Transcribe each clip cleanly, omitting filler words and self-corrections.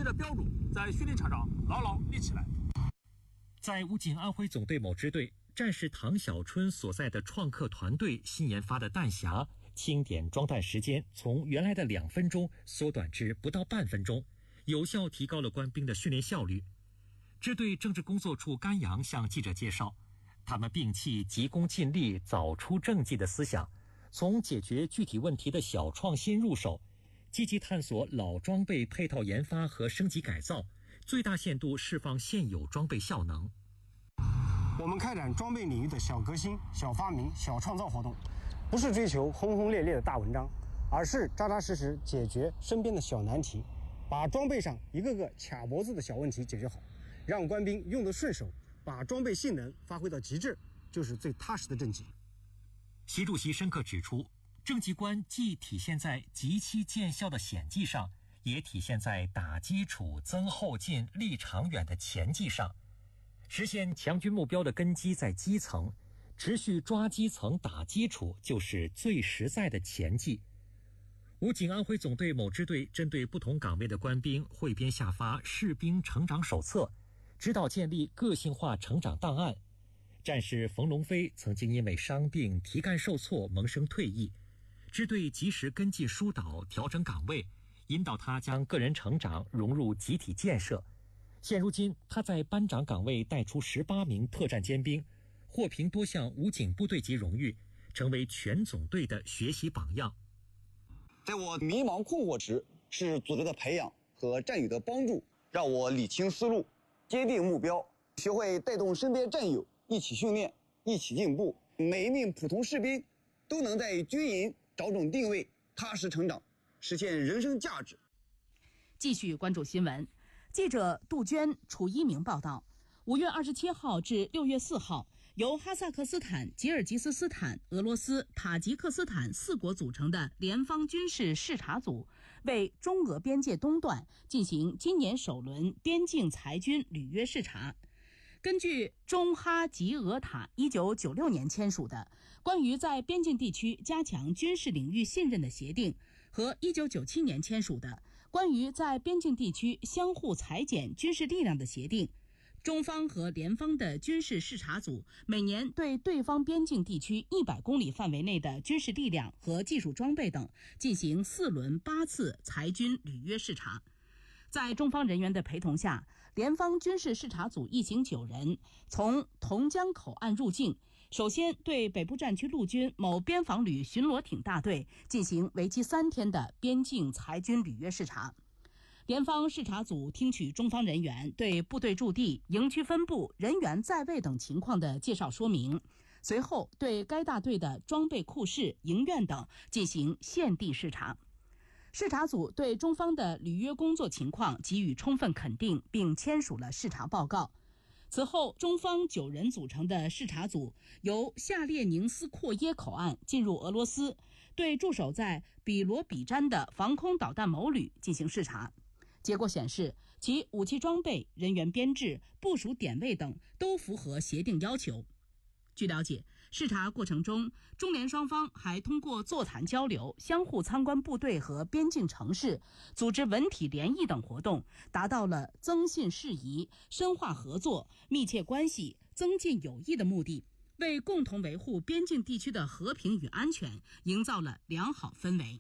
着标准，在训练场上牢牢立起来。 在武警安徽总队某支队，战士唐小春所在的创客团队新研发的弹匣清点装弹时间从原来的2分钟缩短至不到半分钟，有效提高了官兵的训练效率。支队政治工作处甘阳向记者介绍，他们摒弃急功近利、早出政绩的思想，从解决具体问题的小创新入手，积极探索老装备配套研发和升级改造，最大限度释放现有装备效能。 我们开展装备领域的小革新、小发明、小创造活动，不是追求轰轰烈烈的大文章，而是扎扎实实解决身边的小难题，把装备上一个个卡脖子的小问题解决好，让官兵用得顺手，把装备性能发挥到极致，就是最踏实的政绩。 习主席深刻指出，政绩观既体现在急期见效的显绩上，也体现在打基础、增后劲、立长远的前绩上。实现强军目标的根基在基层，持续抓基层打基础就是最实在的前绩。武警安徽总队某支队针对不同岗位的官兵汇编下发士兵成长手册，指导建立个性化成长档案。战士冯龙飞曾经因为伤病、提干受挫萌生退役，支队及时跟进疏导，调整岗位，引导他将个人成长融入集体建设。现如今，他在班长岗位带出18名特战尖兵，获评多项武警部队级荣誉，成为全总队的学习榜样。 在我迷茫困惑时，是组队的培养和战友的帮助，让我理清思路，坚定目标，学会带动身边战友一起训练，一起进步。每一名普通士兵都能在军营找准定位，踏实成长，实现人生价值。 继续关注新闻。记者杜鹃、楚一鸣报道，5月27号至6月4号，由哈萨克斯坦、吉尔吉斯斯坦、俄罗斯、塔吉克斯坦4国组成的联方军事视察组，为中俄边界东段进行今年首轮边境裁军履约视察。根据中哈吉俄塔1996年签署的关于在边境地区加强军事领域信任的协定和1997年签署的关于在边境地区相互裁减军事力量的协定，中方和联方的军事视察组每年对对方边境地区100公里范围内的军事力量和技术装备等进行4轮8次裁军履约视察。在中方人员的陪同下，联方军事视察组一行9人从同江口岸入境，首先对北部战区陆军某边防旅巡逻艇大队进行为期3天的边境裁军履约视察。联方视察组听取中方人员对部队驻地、营区分布、人员在位等情况的介绍说明，随后对该大队的装备库室、营院等进行现地视察。视察组对中方的履约工作情况给予充分肯定，并签署了视察报告。此后，中方9人组成的视察组由夏列宁斯阔耶口岸进入俄罗斯，对驻守在比罗比詹的防空导弹某旅进行视察。结果显示，其武器装备、人员编制、部署点位等都符合协定要求。据了解，视察过程中，中联双方还通过座谈交流、相互参观部队和边境城市，组织文体联谊等活动，达到了增信事宜、深化合作、密切关系、增进友谊的目的，为共同维护边境地区的和平与安全营造了良好氛围。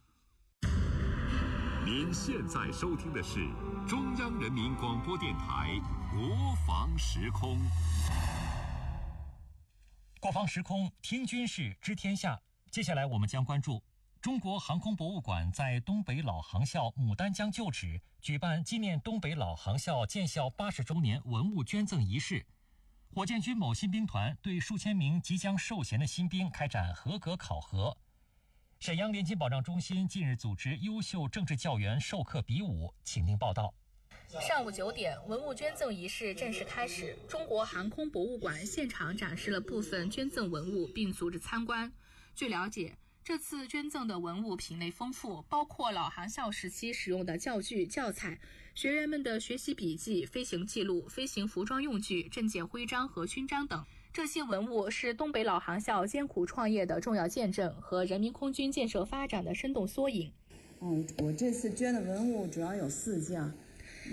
您现在收听的是中央人民广播电台国防时空。 国防时空，听军事知天下。接下来我们将关注中国航空博物馆在东北老航校牡丹江旧址举办纪念东北老航校建校80周年文物捐赠仪式。火箭军某新兵团对数千名即将授衔的新兵开展合格考核。沈阳联勤保障中心近日组织优秀政治教员授课比武，请听报道。 上午9点，文物捐赠仪式正式开始。中国航空博物馆现场展示了部分捐赠文物，并组织参观。据了解，这次捐赠的文物品类丰富，包括老航校时期使用的教具、教材、学员们的学习笔记、飞行记录、飞行服装用具、证件徽章和勋章等。这些文物是东北老航校艰苦创业的重要见证和人民空军建设发展的生动缩影。 我这次捐的文物主要有4件。